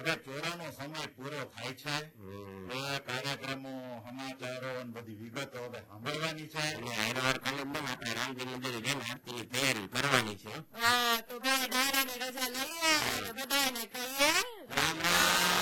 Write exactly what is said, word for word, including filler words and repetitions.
હવે ચોરાનો સમય પૂરો થાય છે. એ કાર્યક્રમો, સમાચારો અને બધી વિગતો હવે સાંભળવાની છે.